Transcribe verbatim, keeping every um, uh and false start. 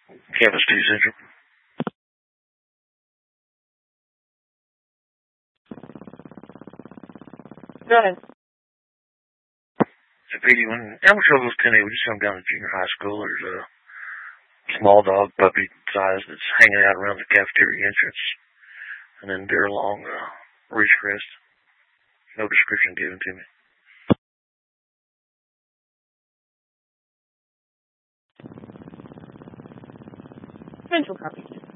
Campus two Central. Go ahead. So, Petey, when Amarillo was ten, we just come down to junior high school. There's a small dog puppy size that's hanging out around the cafeteria entrance. And then there along uh, Ridgecrest. No description given to me. Central copy.